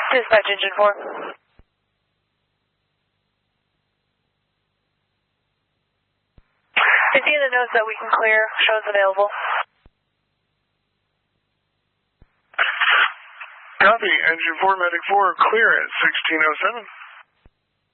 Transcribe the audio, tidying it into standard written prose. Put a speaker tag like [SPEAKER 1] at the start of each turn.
[SPEAKER 1] Dispatch engine 4. If you the notes that we can clear, shows available.
[SPEAKER 2] Copy, engine 4, medic 4, clear at 1607.